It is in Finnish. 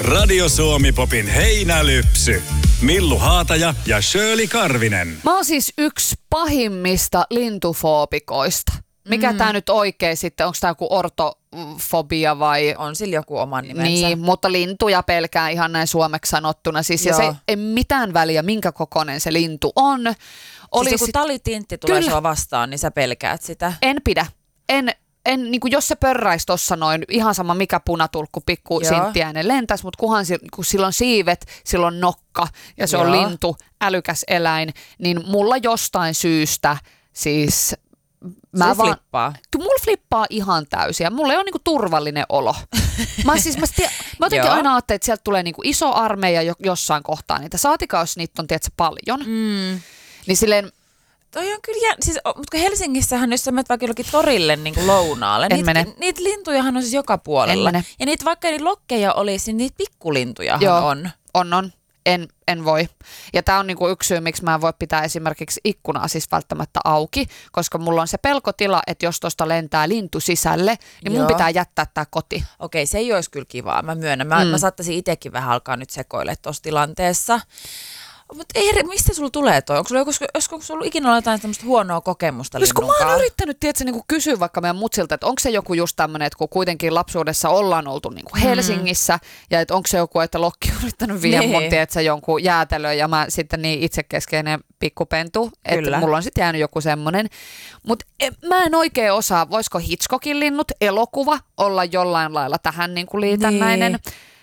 Radio Suomi-popin heinälypsy. Millu Haataja ja Shirley Karvinen. Mä oon siis yksi pahimmista lintufoobikoista. Mikä tää nyt oikein sitten, onko tää joku ortofobia vai? On sillä joku oman nimensä. Niin, mutta lintuja pelkää ihan näin suomeksi sanottuna. Siis, ja se ei mitään väliä, minkä kokoinen se lintu on. Siis joku talitintti tulee sua vastaan, niin sä pelkäät sitä. En pidä. En, niin kuin jos se pörräisi tossa noin, ihan sama mikä punatulkku, pikku sinttiäinen lentäisi, mutta kun sillä on siivet, sillä on nokka ja se on lintu, älykäs eläin, niin mulla jostain syystä siis... Mulla flippaa ihan täysin ja mulla ei ole niinku turvallinen olo. Mä jotenkin aina ajattelin, että sieltä tulee niinku iso armeija jossain kohtaa niitä. Saatikaan, jos niitä on tietysti paljon. Niin silleen... Toi on kyllä mutta Helsingissähän, jos sä menet vaikka jollekin torille niin kuin lounaalle, niitä lintujahan on siis joka puolella. Ja niitä, vaikka niitä lokkeja olisi, niin niitä pikkulintujahan on. On. En voi. Ja tää on niinku yksi syy, miksi mä en voi pitää esimerkiksi ikkunaa siis välttämättä auki, koska mulla on se pelkotila, että jos tosta lentää lintu sisälle, niin mun pitää jättää tää koti. Okei, se ei olisi kyllä kivaa, mä myönnän. Mä saattaisin itsekin vähän alkaa nyt sekoilla tuossa tilanteessa. Mutta mistä sulla tulee toi? Onko sulla ollut ikinä jotain tämmöistä huonoa kokemusta linnunkaan? Kun mä oon yrittänyt niinku kysyä vaikka meidän mutsilta, että onko se joku just tämmöinen, että kun kuitenkin lapsuudessa ollaan oltu niinku Helsingissä, ja että onko se joku, että Lokki on yrittänyt viedä mun jonkun jäätelön, ja mä sitten niin itsekeskeinen pikkupentu, että mulla on sitten jäänyt joku semmoinen. Mutta mä en oikein osaa, voisiko Hitchcockin linnut, elokuva, olla jollain lailla tähän niinku liitännäinen.